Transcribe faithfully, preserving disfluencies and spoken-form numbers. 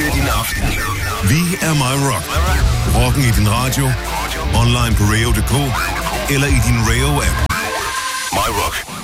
din aften. Vi er My Rock. Rocken i din radio, online på Rayo punktum d k eller i din Rayo-app. My Rock.